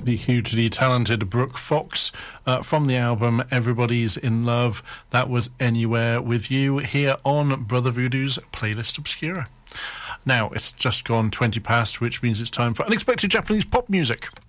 The hugely talented Brooke Fox from the album Everybody's in Love. That was Anywhere With You here on Brother Voodoo's Playlist Obscura. Now, it's just gone 20 past, which means it's time for unexpected Japanese pop music.